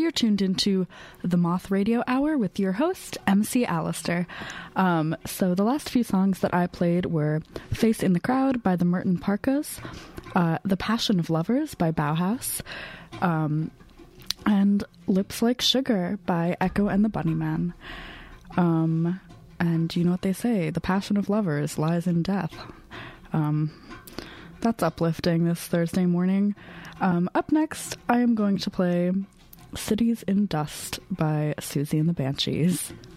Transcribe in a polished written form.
you're tuned into the Moth Radio Hour with your host, MC Alistair. So the last few songs that I played were Face in the Crowd by the Merton Parkas, The Passion of Lovers by Bauhaus, and Lips Like Sugar by Echo and the Bunnymen. And you know what they say, the passion of lovers lies in death. That's uplifting this Thursday morning. Up next, I am going to play Cities in Dust by Susie and the Banshees.